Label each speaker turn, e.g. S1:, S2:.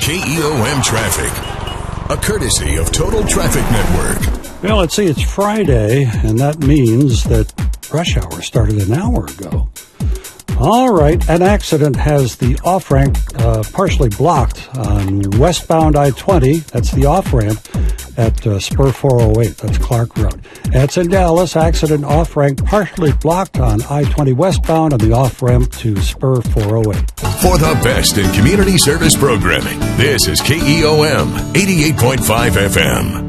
S1: KEOM Traffic, a courtesy of Total Traffic Network.
S2: Well, let's see, it's Friday, and that means that rush hour started an hour ago. All right, an accident has the off-ramp partially blocked on westbound I-20. That's the off-ramp at Spur 408. That's Clark Road. That's in Dallas. Accident off-ramp partially blocked on I-20 westbound on the off-ramp to Spur 408.
S1: For the best in community service programming, this is KEOM 88.5 FM.